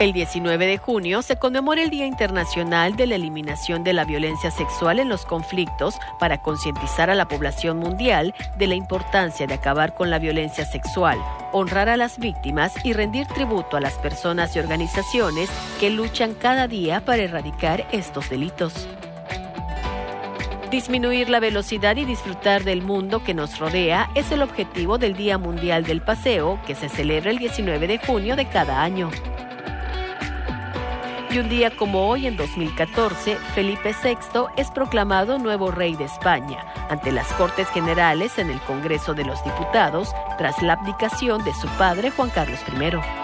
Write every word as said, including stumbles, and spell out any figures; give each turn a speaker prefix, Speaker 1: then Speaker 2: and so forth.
Speaker 1: El diecinueve de junio se conmemora el Día Internacional de la Eliminación de la Violencia Sexual en los Conflictos para concientizar a la población mundial de la importancia de acabar con la violencia sexual, honrar a las víctimas y rendir tributo a las personas y organizaciones que luchan cada día para erradicar estos delitos. Disminuir la velocidad y disfrutar del mundo que nos rodea es el objetivo del Día Mundial del Paseo, que se celebra el diecinueve de junio de cada año. Y un día como hoy, en dos mil catorce, Felipe sexto es proclamado nuevo rey de España ante las Cortes Generales en el Congreso de los Diputados tras la abdicación de su padre Juan Carlos primero.